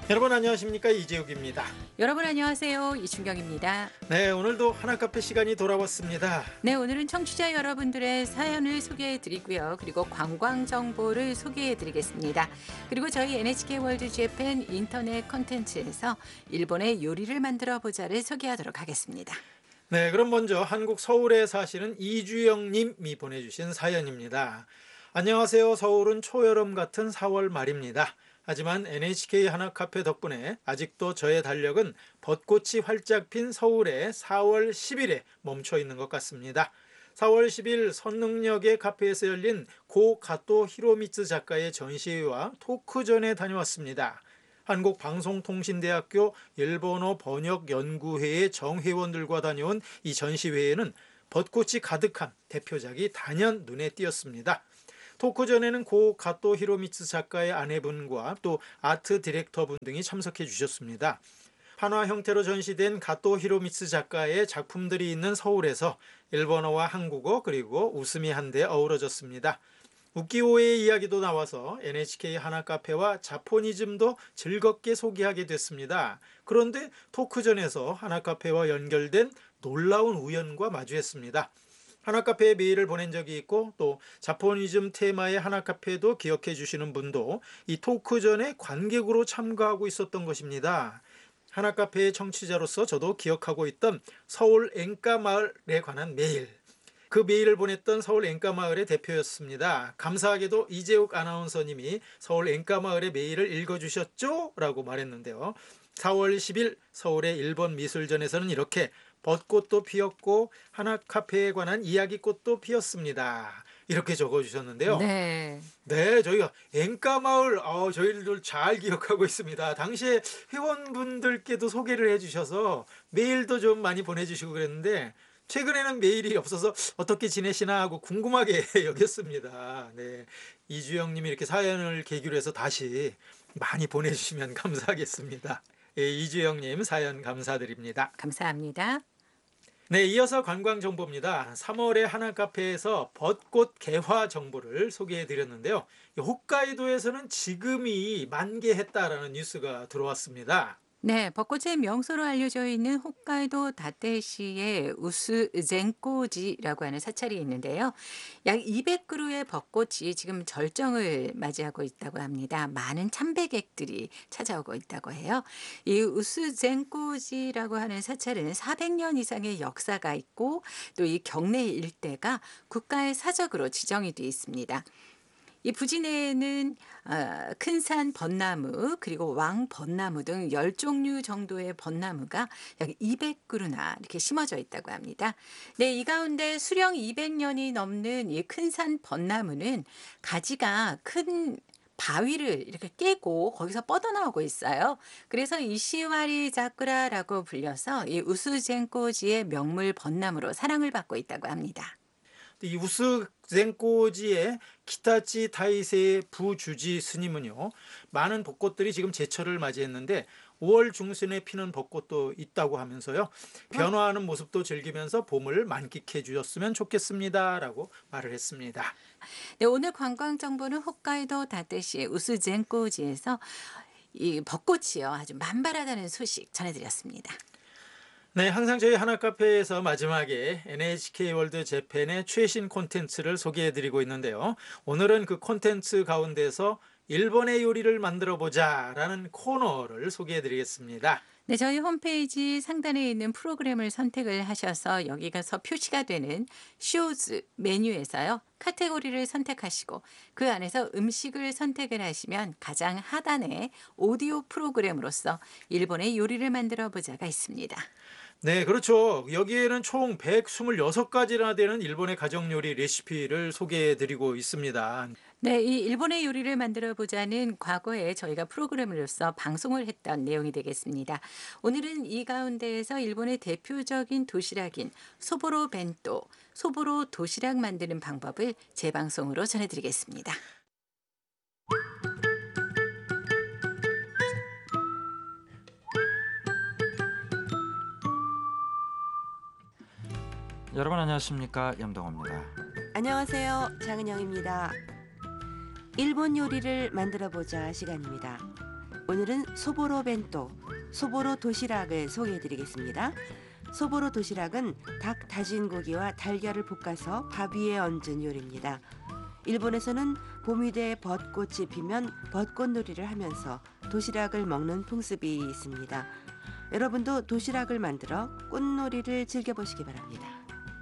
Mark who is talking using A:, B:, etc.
A: 여러분 안녕하십니까, 이재욱입니다.
B: 여러분 안녕하세요. 이춘경입니다.
A: 네, 오늘도 하나카페 시간이 돌아왔습니다.
B: 네, 오늘은 청취자 여러분들의 사연을 소개해 드리고요. 그리고 관광 정보를 소개해 드리겠습니다. 그리고 저희 NHK 월드 재팬 인터넷 콘텐츠에서 일본의 요리를 만들어 보자를 소개하도록 하겠습니다.
A: 네, 그럼 먼저 한국 서울에 사시는 이주영 님이 보내주신 사연입니다. 안녕하세요. 서울은 초여름 같은 4월 말입니다. 하지만 NHK 하나카페 덕분에 아직도 저의 달력은 벚꽃이 활짝 핀 서울의 4월 10일에 멈춰 있는 것 같습니다. 4월 10일 선릉역의 카페에서 열린 고 가토 히로미츠 작가의 전시회와 토크전에 다녀왔습니다. 한국방송통신대학교 일본어 번역연구회의 정회원들과 다녀온 이 전시회에는 벚꽃이 가득한 대표작이 단연 눈에 띄었습니다. 토크전에는 고 가토 히로미츠 작가의 아내분과 또 아트 디렉터분 등이 참석해 주셨습니다. 한화 형태로 전시된 가토 히로미츠 작가의 작품들이 있는 서울에서 일본어와 한국어 그리고 웃음이 한데 어우러졌습니다. 우키오의 이야기도 나와서 NHK 하나카페와 자포니즘도 즐겁게 소개하게 됐습니다. 그런데 토크전에서 하나카페와 연결된 놀라운 우연과 마주했습니다. 하나카페에 메일을 보낸 적이 있고 또 자포니즘 테마의 하나카페도 기억해 주시는 분도 이 토크전에 관객으로 참가하고 있었던 것입니다. 하나카페의 청취자로서 저도 기억하고 있던 서울 앵가마을에 관한 메일. 그 메일을 보냈던 서울 앵가마을의 대표였습니다. 감사하게도 이재욱 아나운서님이 서울 앵가마을의 메일을 읽어주셨죠? 라고 말했는데요. 4월 10일 서울의 일본 미술전에서는 이렇게 벚꽃도 피었고 하나카페에 관한 이야기꽃도 피었습니다. 이렇게 적어주셨는데요.
B: 네.
A: 네, 저희가 앵가마을 저희들 잘 기억하고 있습니다. 당시에 회원분들께도 소개를 해주셔서 메일도 좀 많이 보내주시고 그랬는데 최근에는 메일이 없어서 어떻게 지내시나 하고 궁금하게 여겼습니다. 네, 이주영님이 이렇게 사연을 계기로 해서 다시 많이 보내주시면 감사하겠습니다. 예, 이주영님 사연 감사드립니다.
B: 감사합니다.
A: 네, 이어서 관광 정보입니다. 3월에 하나카페에서 벚꽃 개화 정보를 소개해 드렸는데요. 홋카이도에서는 지금이 만개했다라는 뉴스가 들어왔습니다.
B: 네, 벚꽃의 명소로 알려져 있는 홋카이도 다테시의 우스젠코지라고 하는 사찰이 있는데요. 약 200그루의 벚꽃이 지금 절정을 맞이하고 있다고 합니다. 많은 참배객들이 찾아오고 있다고 해요. 이 우스젠코지라고 하는 사찰은 400년 이상의 역사가 있고 또 이 경내 일대가 국가의 사적으로 지정이 되어 있습니다. 이 부진에는 큰산 벚나무 그리고 왕벚나무 등 10종류 정도의 벚나무가 약 200그루나 이렇게 심어져 있다고 합니다. 네, 이 가운데 수령 200년이 넘는 이 큰산 벚나무는 가지가 큰 바위를 이렇게 깨고 거기서 뻗어나오고 있어요. 그래서 이시와리 자쿠라라고 불려서 이 우스젠코지의 명물 벚나무로 사랑을 받고 있다고 합니다.
A: 이 우스젠코지의 키타치 다이세 부주지 스님은요, 많은 벚꽃들이 지금 제철을 맞이했는데 5월 중순에 피는 벚꽃도 있다고 하면서요, 변화하는 모습도 즐기면서 봄을 만끽해 주셨으면 좋겠습니다라고 말을 했습니다.
B: 네, 오늘 관광 정보는 홋카이도 다테시 우스젠코지에서 이 벚꽃이요 아주 만발하다는 소식 전해드렸습니다.
A: 네, 항상 저희 하나카페에서 마지막에 NHK 월드 재팬의 최신 콘텐츠를 소개해드리고 있는데요. 오늘은 그 콘텐츠 가운데서 일본의 요리를 만들어 보자라는 코너를 소개해드리겠습니다.
B: 네, 저희 홈페이지 상단에 있는 프로그램을 선택을 하셔서 여기 가서 표시가 되는 쇼즈 메뉴에서요. 카테고리를 선택하시고 그 안에서 음식을 선택을 하시면 가장 하단에 오디오 프로그램으로서 일본의 요리를 만들어 보자가 있습니다.
A: 네, 그렇죠. 여기에는 총 126가지나 되는 일본의 가정 요리 레시피를 소개해드리고 있습니다.
B: 네, 이 일본의 요리를 만들어 보자는 과거에 저희가 프로그램으로서 방송을 했던 내용이 되겠습니다. 오늘은 이 가운데에서 일본의 대표적인 도시락인 소보로 벤또, 소보로 도시락 만드는 방법을 재방송으로 전해드리겠습니다.
C: 여러분 안녕하십니까, 염동호입니다.
D: 안녕하세요. 장은영입니다. 일본 요리를 만들어 보자 시간입니다. 오늘은 소보로 벤또, 소보로 도시락을 소개해드리겠습니다. 소보로 도시락은 닭 다진 고기와 달걀을 볶아서 밥 위에 얹은 요리입니다. 일본에서는 봄이 돼 벚꽃이 피면 벚꽃놀이를 하면서 도시락을 먹는 풍습이 있습니다. 여러분도 도시락을 만들어 꽃놀이를 즐겨보시기 바랍니다.